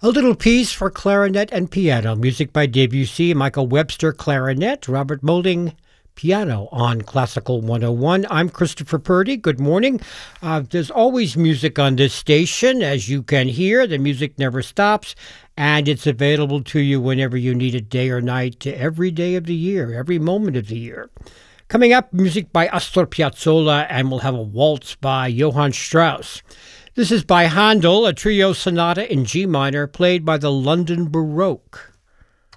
A little piece for clarinet and piano, music by Debussy, Michael Webster, clarinet, Robert Moulding, piano on Classical 101. I'm Christopher Purdy. Good morning. There's always music on this station. As you can hear, the music never stops, and it's available to you whenever you need it, day or night, every day of the year, every moment of the year. Coming up, music by Astor Piazzolla, and we'll have a waltz by Johann Strauss. This is by Handel, a trio sonata in G minor, played by the London Baroque.